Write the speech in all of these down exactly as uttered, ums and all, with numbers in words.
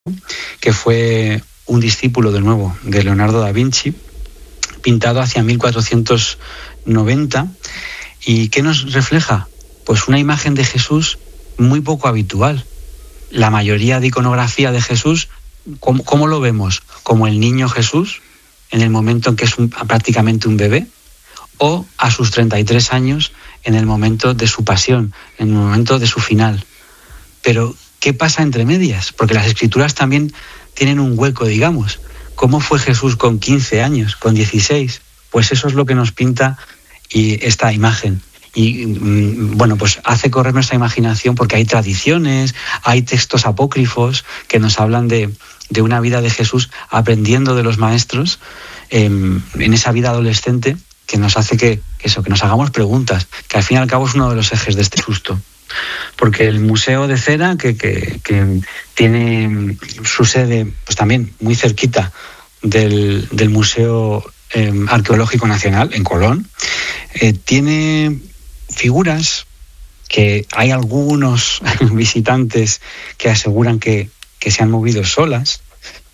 que fue un discípulo de nuevo de Leonardo da Vinci, pintado hacia mil cuatrocientos noventa. ¿Y qué nos refleja? Pues una imagen de Jesús muy poco habitual. La mayoría de iconografía de Jesús, ¿cómo, cómo lo vemos? ¿Como el niño Jesús, en el momento en que es un, prácticamente un bebé? ¿O a sus treinta y tres años, en el momento de su pasión, en el momento de su final? Pero, ¿qué pasa entre medias? Porque las Escrituras también tienen un hueco, digamos. ¿Cómo fue Jesús con quince años, con dieciséis? Pues eso es lo que nos pinta y esta imagen. Y bueno, pues hace correr nuestra imaginación porque hay tradiciones, hay textos apócrifos que nos hablan de, de una vida de Jesús aprendiendo de los maestros eh, en esa vida adolescente, que nos hace que, que eso, que nos hagamos preguntas, que al fin y al cabo es uno de los ejes de este susto. Porque el Museo de Cera, que, que, que tiene su sede pues también muy cerquita del, del Museo eh, Arqueológico Nacional, en Colón, eh, tiene figuras que hay algunos visitantes que aseguran que, que se han movido solas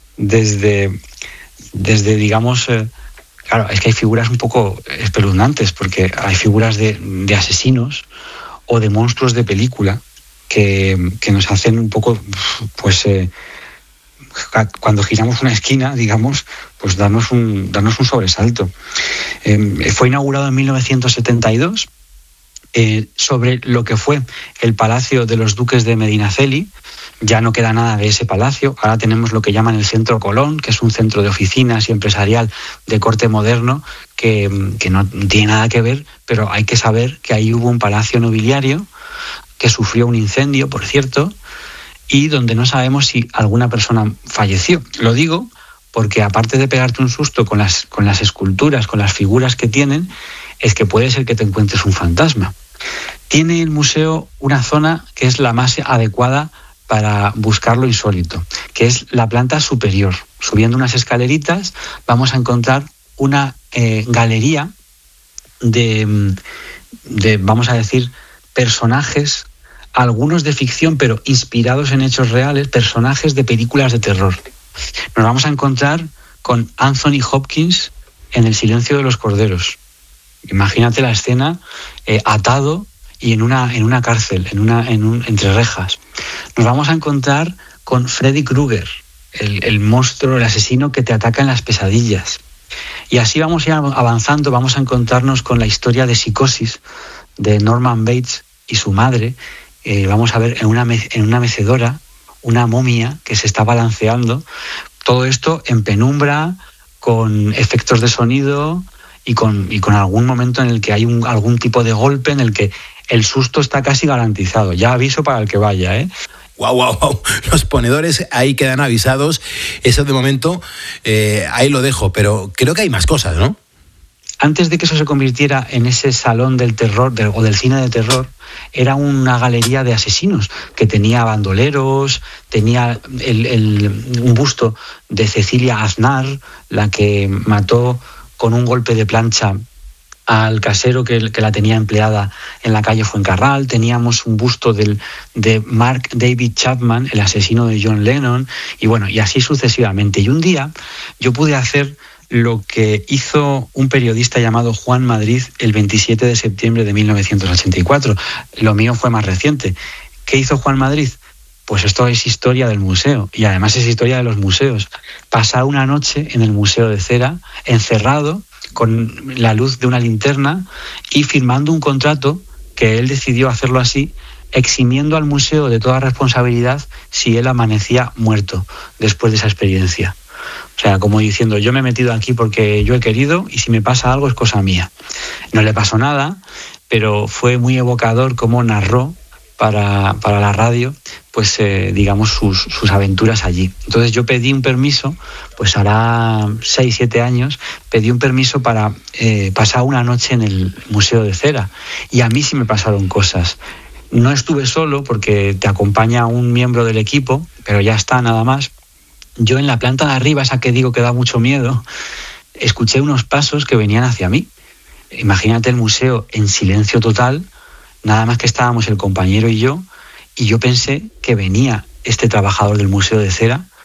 desde, desde digamos... Eh, claro, es que hay figuras un poco espeluznantes, porque hay figuras de, de asesinos o de monstruos de película que, que nos hacen un poco, pues, eh, cuando giramos una esquina, digamos, pues darnos un, darnos un sobresalto. Eh, fue inaugurado en mil novecientos setenta y dos eh, sobre lo que fue el Palacio de los Duques de Medinaceli. Ya no queda nada de ese palacio. Ahora tenemos lo que llaman el Centro Colón, que es un centro de oficinas y empresarial de corte moderno que, que no tiene nada que ver, pero hay que saber que ahí hubo un palacio nobiliario que sufrió un incendio, por cierto, y donde no sabemos si alguna persona falleció. Lo digo porque, aparte de pegarte un susto con las, con las esculturas, con las figuras que tienen, es que puede ser que te encuentres un fantasma. Tiene el museo una zona que es la más adecuada para buscar lo insólito, que es la planta superior. Subiendo unas escaleritas vamos a encontrar una eh, galería de, de, vamos a decir, personajes, algunos de ficción, pero inspirados en hechos reales, personajes de películas de terror. Nos vamos a encontrar con Anthony Hopkins en El silencio de los corderos. Imagínate la escena, eh, atado y en una, en una cárcel, en una, en un, entre rejas. Nos vamos a encontrar con Freddy Krueger, el, el monstruo, el asesino que te ataca en las pesadillas. Y así vamos a ir avanzando, vamos a encontrarnos con la historia de Psicosis de Norman Bates y su madre. Eh, vamos a ver en una, en una mecedora una momia que se está balanceando. Todo esto en penumbra, con efectos de sonido y con, y con algún momento en el que hay un, algún tipo de golpe en el que el susto está casi garantizado. Ya aviso para el que vaya, ¿eh? Guau, guau, guau. Los ponedores ahí quedan avisados. Eso de momento, eh, ahí lo dejo, pero creo que hay más cosas, ¿no? Antes de que eso se convirtiera en ese salón del terror del, o del cine de terror, era una galería de asesinos que tenía bandoleros, tenía el, el, un busto de Cecilia Aznar, la que mató con un golpe de plancha al casero que, que la tenía empleada en la calle Fuencarral. Teníamos un busto del, de Mark David Chapman, el asesino de John Lennon, y bueno, y así sucesivamente. Y un día yo pude hacer lo que hizo un periodista llamado Juan Madrid el veintisiete de septiembre de mil novecientos ochenta y cuatro. Lo mío fue más reciente. ¿Qué hizo Juan Madrid? Pues esto es historia del museo, y además es historia de los museos. Pasar una noche en el Museo de Cera, encerrado, con la luz de una linterna y firmando un contrato que él decidió hacerlo así, eximiendo al museo de toda responsabilidad si él amanecía muerto después de esa experiencia. O sea, como diciendo, yo me he metido aquí porque yo he querido y si me pasa algo es cosa mía. No le pasó nada, pero fue muy evocador cómo narró para, para la radio, pues eh, digamos, sus, sus aventuras allí. Entonces yo pedí un permiso, pues hará seis, siete años, pedí un permiso para eh, pasar una noche en el Museo de Cera. Y a mí sí me pasaron cosas. No estuve solo porque te acompaña un miembro del equipo, pero ya está, nada más. Yo en la planta de arriba, esa que digo que da mucho miedo, escuché unos pasos que venían hacia mí. Imagínate el museo en silencio total, nada más que estábamos el compañero y yo, y yo pensé que venía este trabajador del Museo de Cera